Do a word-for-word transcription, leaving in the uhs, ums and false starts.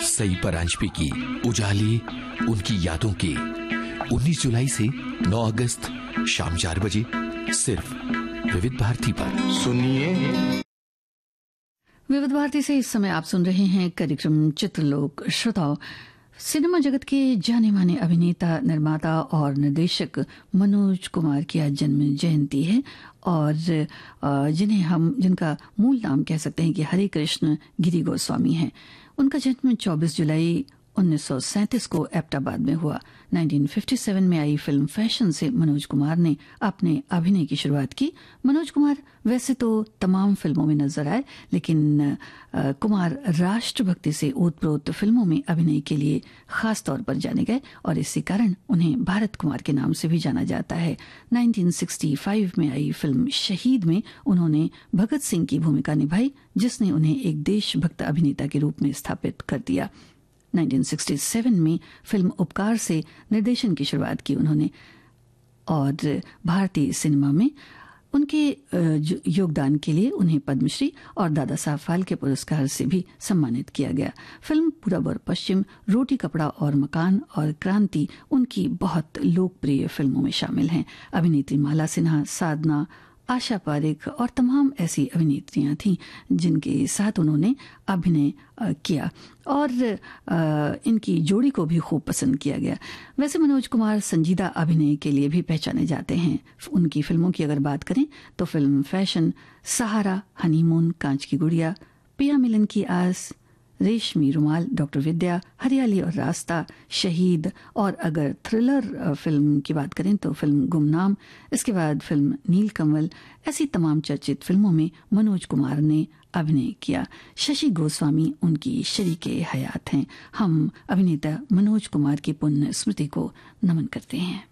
सई परांजपे की उजाले उनकी यादों के उन्नीस जुलाई से नौ अगस्त शाम चार बजे सिर्फ विविध भारती पर सुनिए। विविध भारती से इस समय आप सुन रहे हैं कार्यक्रम चित्रलोक। श्रोताओं, सिनेमा जगत के जाने माने अभिनेता, निर्माता और निर्देशक मनोज कुमार की आज जन्म जयंती है और जिन्हें हम जिनका मूल नाम कह सकते हैं कि हरे कृष्ण गिरी गोस्वामी हैं। उनका जन्म चौबीस जुलाई उन्नीस सौ सैंतीस को एबटाबाद में हुआ। उन्नीस सौ सत्तावन में आई फिल्म फैशन से मनोज कुमार ने अपने अभिनय की शुरुआत की। मनोज कुमार वैसे तो तमाम फिल्मों में नजर आए, लेकिन आ, कुमार राष्ट्रभक्ति से ओतप्रोत फिल्मों में अभिनय के लिए खास तौर पर जाने गए और इसी कारण उन्हें भारत कुमार के नाम से भी जाना जाता है। उन्नीस सौ पैंसठ में आई फिल्म शहीद में उन्होंने भगत सिंह की भूमिका निभाई, जिसने उन्हें एक देशभक्त अभिनेता के रूप में स्थापित कर दिया। उन्नीस सौ सरसठ में फिल्म उपकार से निर्देशन की शुरुआत की उन्होंने और भारतीय सिनेमा में उनके योगदान के लिए उन्हें पद्मश्री और दादा साहब फाल्के पुरस्कार से भी सम्मानित किया गया। फिल्म पूरब और पश्चिम, रोटी कपड़ा और मकान और क्रांति उनकी बहुत लोकप्रिय फिल्मों में शामिल हैं। अभिनेत्री माला सिन्हा, साधना, आशा पारेख और तमाम ऐसी अभिनेत्रियां थीं जिनके साथ उन्होंने अभिनय किया और इनकी जोड़ी को भी खूब पसंद किया गया। वैसे मनोज कुमार संजीदा अभिनय के लिए भी पहचाने जाते हैं। उनकी फिल्मों की अगर बात करें तो फिल्म फैशन, सहारा, हनीमून, कांच की गुड़िया, पिया मिलन की आस, रेशमी रुमाल, डॉक्टर विद्या, हरियाली और रास्ता, शहीद और अगर थ्रिलर फिल्म की बात करें तो फिल्म गुमनाम, इसके बाद फिल्म नीलकमल, ऐसी तमाम चर्चित फिल्मों में मनोज कुमार ने अभिनय किया। शशि गोस्वामी उनकी शरीके हयात हैं। हम अभिनेता मनोज कुमार की पुण्य स्मृति को नमन करते हैं।